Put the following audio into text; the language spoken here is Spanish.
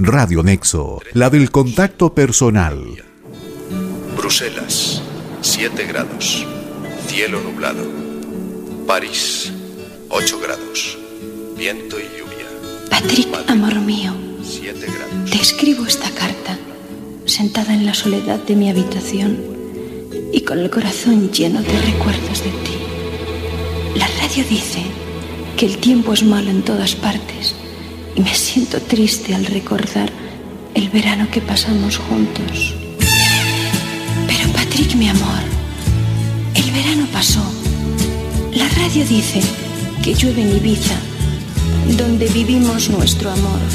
Radio Nexo, la del contacto personal. Bruselas, 7 grados. Cielo nublado. París, 8 grados. Viento y lluvia. Patrick, amor mío, 7 grados. te escribo esta carta, sentada en la soledad de mi habitación y con el corazón lleno de recuerdos de ti. La radio dice que el tiempo es malo en todas partes y me siento triste al recordar el verano que pasamos juntos. Pero Patrick, mi amor, el verano pasó. La radio dice que llueve en Ibiza, donde vivimos nuestro amor.